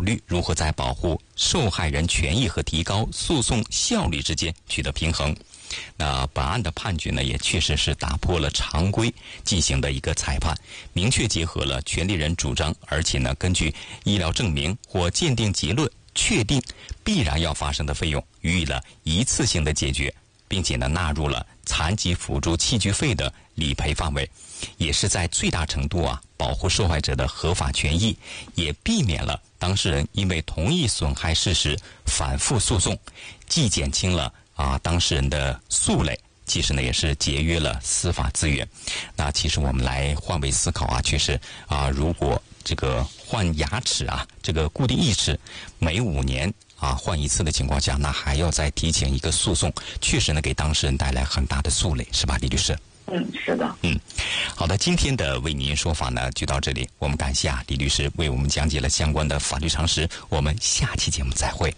虑如何在保护受害人权益和提高诉讼效率之间取得平衡。那本案的判决呢，也确实是打破了常规进行的一个裁判，明确结合了权利人主张，而且呢，根据医疗证明或鉴定结论确定必然要发生的费用，予以了一次性的解决，并且呢，纳入了残疾辅助器具费的理赔范围，也是在最大程度保护受害者的合法权益，也避免了当事人因为同一损害事实反复诉讼，既减轻了当事人的诉累，其实呢也是节约了司法资源。那其实我们来换位思考确实如果这个换牙齿这个固定义齿每5年换一次的情况下，那还要再提前一个诉讼，确实呢给当事人带来很大的诉累，是吧，李律师？ 是的。 好的，今天的为您说法呢就到这里，我们感谢李律师为我们讲解了相关的法律常识，我们下期节目再会。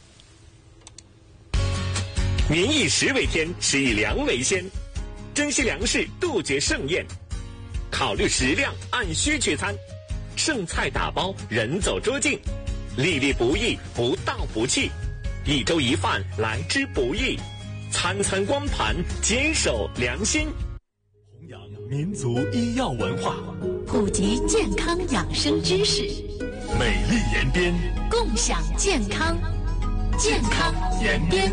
民以食为天，食以粮为先，珍惜粮食，杜绝剩宴，考虑食量，按需取餐，剩菜打包，人走桌进，粒粒不易，不到不弃，一粥一饭来之不易，餐餐光盘，坚守良心。 弘扬民族医药文化， 普及健康养生知识， 美丽延边， 共享健康，健康延边。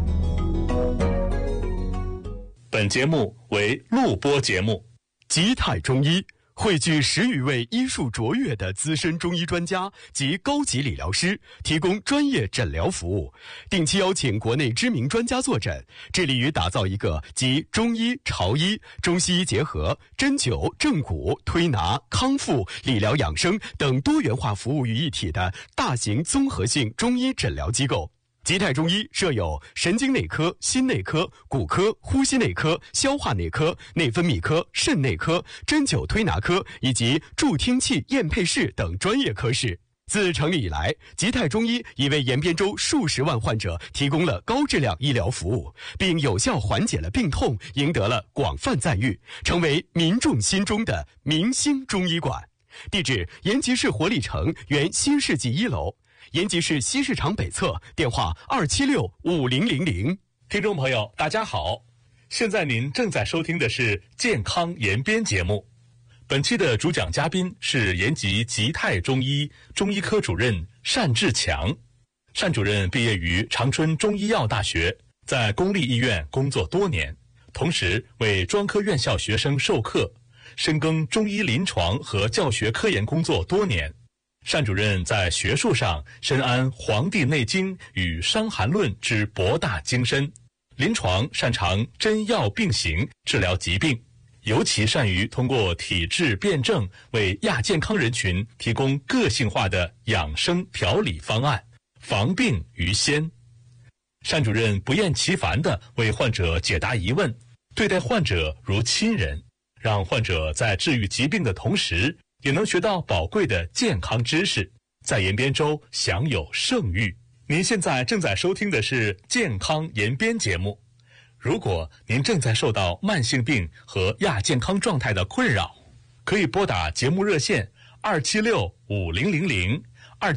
本节目为录播节目。吉泰中医汇聚10余位医术卓越的资深中医专家及高级理疗师，提供专业诊疗服务，定期邀请国内知名专家坐诊，致力于打造一个集中医、潮医、中西医结合、针灸、正骨、推拿、康复、理疗养生等多元化服务于一体的大型综合性中医诊疗机构。吉泰中医设有神经内科、心内科、骨科、呼吸内科、消化内科、内分泌科、肾内科、针灸推拿科以及助听器验配室等专业科室。自成立以来，吉泰中医已为延边州数十万患者提供了高质量医疗服务，并有效缓解了病痛，赢得了广泛赞誉，成为民众心中的明星中医馆。地址：延吉市活力城原新世纪1楼。延吉市西市场北侧，电话276-5000。听众朋友，大家好，现在您正在收听的是健康延边节目。本期的主讲嘉宾是延吉吉泰中医中医科主任单志强。单主任毕业于长春中医药大学，在公立医院工作多年，同时为专科院校学生授课，深耕中医临床和教学科研工作多年。单主任在学术上深谙《黄帝内经》与《伤寒论》之博大精深，临床擅长针药并行治疗疾病，尤其善于通过体质辩证为亚健康人群提供个性化的养生调理方案，防病于先。单主任不厌其烦地为患者解答疑问，对待患者如亲人，让患者在治愈疾病的同时也能学到宝贵的健康知识，在延边州享有盛誉。您现在正在收听的是健康延边节目。如果您正在受到慢性病和亚健康状态的困扰，可以拨打节目热线276-5000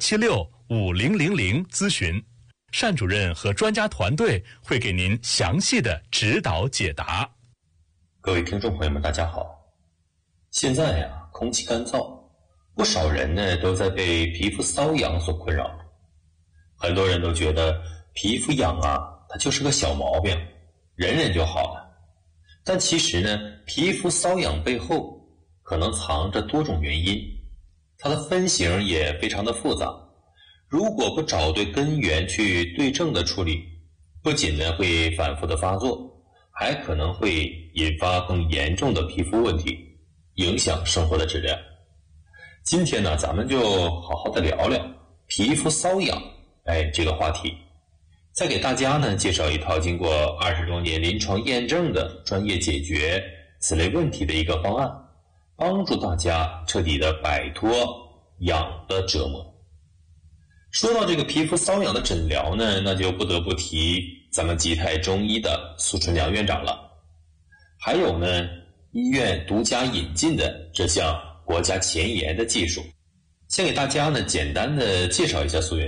276-5000咨询，单主任和专家团队会给您详细的指导解答。 各位听众朋友们，大家好。现在空气干燥，不少人呢都在被皮肤瘙痒所困扰。很多人都觉得皮肤痒它就是个小毛病，忍忍就好了。但其实呢，皮肤瘙痒背后可能藏着多种原因，它的分型也非常的复杂。如果不找对根源去对症的处理，不仅呢会反复的发作，还可能会引发更严重的皮肤问题，影响生活的质量。今天呢，咱们就好好的聊聊皮肤瘙痒这个话题，再给大家呢介绍一套经过20多年临床验证的专业解决此类问题的一个方案，帮助大家彻底的摆脱痒的折磨。说到这个皮肤瘙痒的诊疗呢，那就不得不提咱们吉泰中医的苏春良院长了，还有呢医院独家引进的这项国家前沿的技术。先给大家呢简单的介绍一下苏院长。